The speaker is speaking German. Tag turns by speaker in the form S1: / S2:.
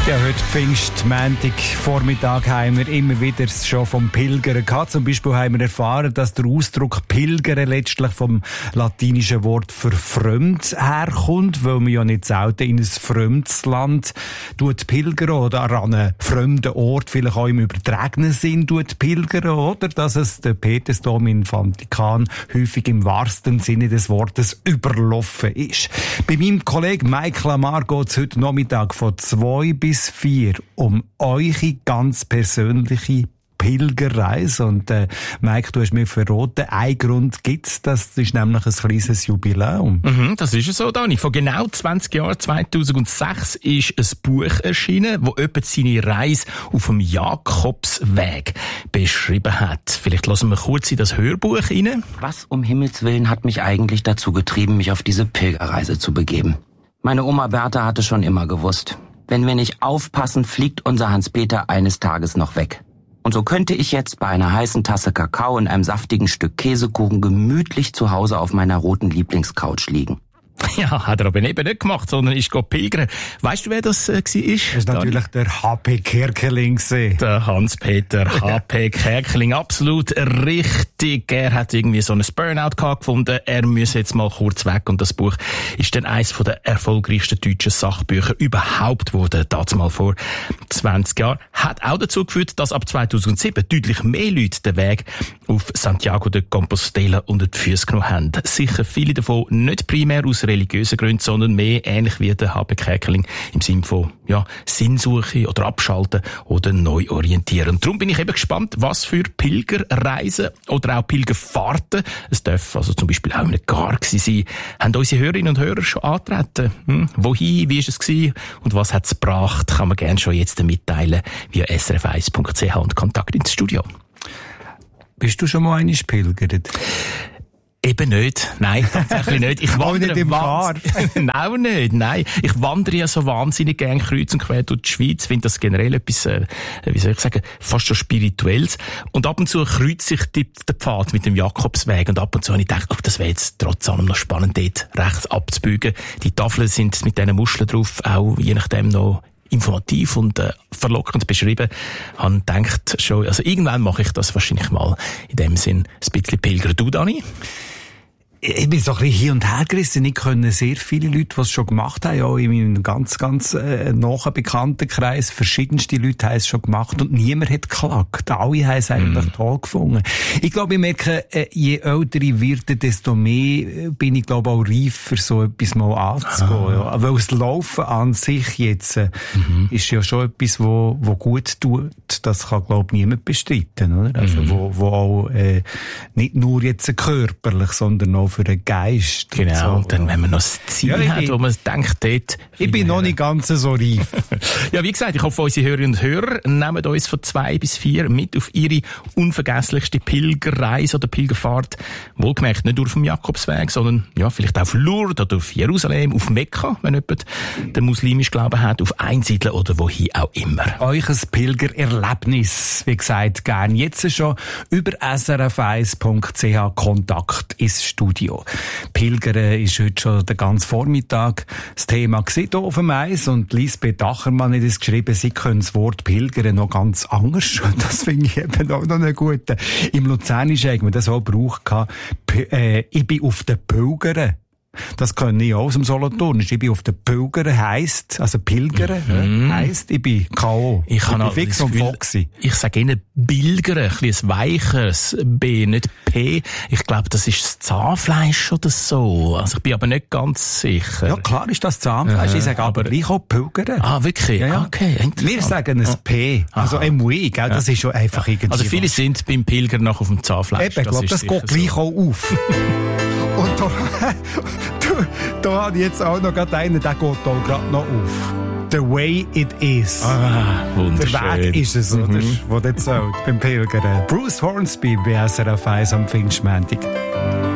S1: Ja, heute Pfingstmontag Vormittag haben wir immer wieder schon vom Pilgern gehabt. Zum Beispiel haben wir erfahren, dass der Ausdruck Pilgern letztlich vom latinischen Wort für fremd herkommt, weil man ja nicht selten in ein fremdes Land pilgern oder an einen fremden Ort, vielleicht auch im übertragenen Sinn pilgern, oder dass es der Petersdom im Vatikan häufig im wahrsten Sinne des Wortes überlaufen ist. Bei meinem Kollegen Mike Lamar geht es heute Nachmittag von 2 bis 4 um eure ganz persönliche Pilgerreise. Und Mike, du hast mir verraten, einen Grund gibt's, das ist nämlich ein kleines Jubiläum.
S2: Das ist es so, Dani. Vor genau 20 Jahren, 2006, ist ein Buch erschienen, wo jemand seine Reise auf dem Jakobsweg beschrieben hat. Vielleicht lassen wir kurz in das Hörbuch rein.
S3: Was um Himmels Willen hat mich eigentlich dazu getrieben, mich auf diese Pilgerreise zu begeben? Meine Oma Bertha hatte schon immer gewusst, wenn wir nicht aufpassen, fliegt unser Hans-Peter eines Tages noch weg. Und so könnte ich jetzt bei einer heißen Tasse Kakao und einem saftigen Stück Käsekuchen gemütlich zu Hause auf meiner roten Lieblingscouch liegen.
S2: Ja, hat er aber eben nicht gemacht, sondern ist pilgern. Weißt du, wer das war?
S1: Das ist natürlich der H.P. Kerkeling.
S2: Der Hans-Peter H.P. Kerkeling, absolut richtig. Er hat irgendwie so ein Burnout gefunden. Er müsse jetzt mal kurz weg. Und das Buch ist dann eines der erfolgreichsten deutschen Sachbücher überhaupt geworden. Das mal vor 20 Jahren. Hat auch dazu geführt, dass ab 2007 deutlich mehr Leute den Weg auf Santiago de Compostela unter die Füße genommen haben. Sicher viele davon nicht primär aus religiösen Gründen, sondern mehr ähnlich wie der H.P. Kerkeling im Sinne von Sinnsuche oder Abschalten oder neu orientieren. Und darum bin ich eben gespannt, was für Pilgerreisen oder auch Pilgerfahrten, es darf also zum Beispiel auch nicht gar sein, haben unsere Hörerinnen und Hörer schon angetreten. Wohin, wie ist es gewesen und was hat es gebracht, kann man gerne schon jetzt mitteilen via srf1.ch und Kontakt ins Studio.
S1: Bist du schon mal einmal pilgert?
S2: Eben nicht. Nein, tatsächlich nicht. Ich wandere
S1: nicht im Car.
S2: Nein, nicht. Nein. Ich wandere ja so wahnsinnig gern kreuz und quer durch die Schweiz. Finde das generell etwas, wie soll ich sagen, fast schon Spirituelles. Und ab und zu kreuze ich den Pfad mit dem Jakobsweg. Und ab und zu habe ich gedacht, das wäre jetzt trotz allem noch spannend, dort rechts abzubügen. Die Tafeln sind mit diesen Muscheln drauf, auch je nachdem noch informativ und verlockend beschrieben. Ich gedacht schon, also irgendwann mache ich das wahrscheinlich mal in dem Sinn ein bisschen pilgern. Du, Dani?
S1: Ich bin so ein bisschen hin und her gerissen. Ich kenne sehr viele Leute, die es schon gemacht haben, auch in meinem ganz nahen Bekanntenkreis. Verschiedenste Leute haben es schon gemacht und niemand hat geklagt. Alle haben es eigentlich toll gefunden. Ich glaube, ich merke, je älter ich werde, desto mehr bin ich, glaube auch reif für so etwas mal anzugehen. Ja. Weil das Laufen an sich jetzt ist ja schon etwas, wo gut tut. Das kann, glaube ich, niemand bestreiten, oder? Also, wo auch nicht nur jetzt körperlich, sondern auch für den Geist.
S2: Genau,
S1: und so.
S2: Dann, wenn man noch das Ziel hat, wo man denkt, dort...
S1: Ich bin noch nicht ganz so reif.
S2: Ja, wie gesagt, ich hoffe, unsere Hörerinnen und Hörer nehmen uns von 2 bis 4 mit auf ihre unvergesslichste Pilgerreise oder Pilgerfahrt. Wohlgemerkt, nicht nur auf dem Jakobsweg, sondern vielleicht auf Lourdes oder auf Jerusalem, auf Mekka, wenn jemand den muslimischen Glauben hat, auf Einsiedeln oder wohin auch immer.
S1: Euch ein Pilgererlebnis, wie gesagt, gern jetzt schon über srf1.ch Kontakt ins Studio. Pilgern ist heute schon den ganzen Vormittag das Thema gewesen, hier auf dem Eis. Und Lisbeth Achermann hat es geschrieben, sie können das Wort Pilgern noch ganz anders. Das finde ich eben auch noch eine gute. Im Luzernischen haben wir das auch gebraucht. Ich bin auf den Pilgern. Das kenne ich auch aus dem Solothurnisch. Ich bin auf den Pilgern heisst, also Pilgern heisst, ich bin K.O. Ich bin fix und foxy.
S2: Ich sage Ihnen Bilgern, ein bisschen weicheres B, nicht P. Ich glaube, das ist das Zahnfleisch oder so. Also ich bin aber nicht ganz sicher.
S1: Ja, klar ist das Zahnfleisch. Ich sage aber gleich auch Pilgern.
S2: Ah, wirklich?
S1: Ja.
S2: Okay, interessant.
S1: Wir sagen ein P. Also MW, gell? Das ist schon einfach irgendwie...
S2: Also viele sind beim Pilgern noch auf dem Zahnfleisch.
S1: Eben, ich glaube, das geht gleich auch auf. Und da habe ich jetzt auch noch gerade einen, der geht auch gerade noch auf. The way it is.
S2: Wunderschön.
S1: Der Weg ist es, oder? Wo das zählt beim Pilgern. Bruce Hornsby bei SRF 1 am Pfingstmontag.